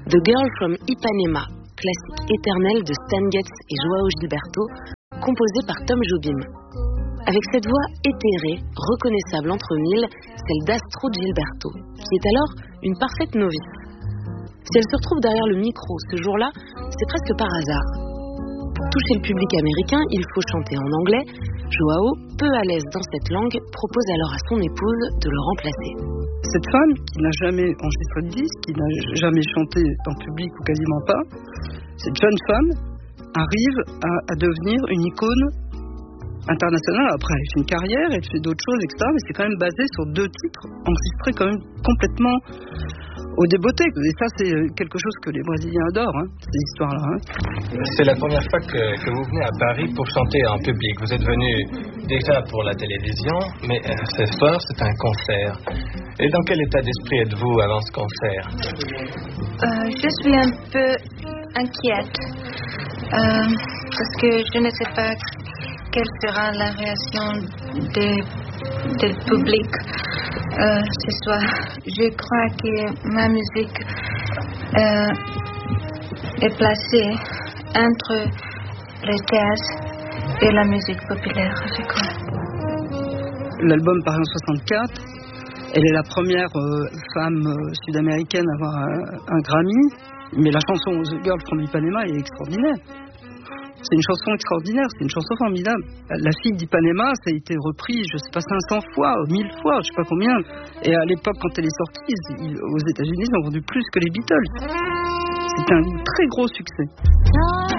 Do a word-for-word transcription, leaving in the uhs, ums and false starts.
The Girl from Ipanema, classique éternel de Stan Getz et João Gilberto, composé par Tom Jobim. Avec cette voix éthérée, reconnaissable entre mille, celle d'Astrud Gilberto, qui est alors une parfaite novice. Si elle se retrouve derrière le micro ce jour-là, c'est presque par hasard. Pour toucher le public américain, il faut chanter en anglais. João, peu à l'aise dans cette langue, propose alors à son épouse de le remplacer. Cette femme qui n'a jamais enregistré de disque, qui n'a jamais chanté en public ou quasiment pas, cette jeune femme arrive à, à devenir une icône internationale. Après, elle fait une carrière, elle fait d'autres choses, et cetera. Mais c'est quand même basé sur deux titres enregistrés quand même complètement au débeauté. Et ça, c'est quelque chose que les Brésiliens adorent, hein, ces histoires-là. Hein. C'est la première fois que, que vous venez à Paris pour chanter en public. Vous êtes venu déjà pour la télévision, mais euh, ce soir, c'est un concert. Et dans quel état d'esprit êtes-vous avant ce concert? euh, Je suis un peu inquiète, euh, parce que je ne sais pas quelle sera la réaction des, du public euh, ce soir. Je crois que ma musique euh, est placée entre le jazz et la musique populaire, je crois. L'album paraît en soixante-quatre. Elle est la première euh, femme euh, sud-américaine à avoir un, un Grammy. Mais la chanson The Girl from Ipanema est extraordinaire. C'est une chanson extraordinaire, c'est une chanson formidable. La fille d'Ipanema, ça a été repris, je sais pas, cinq cents fois, mille fois, je sais pas combien. Et à l'époque, quand elle est sortie, ils, aux États-Unis, ils ont vendu plus que les Beatles. C'est un très gros succès.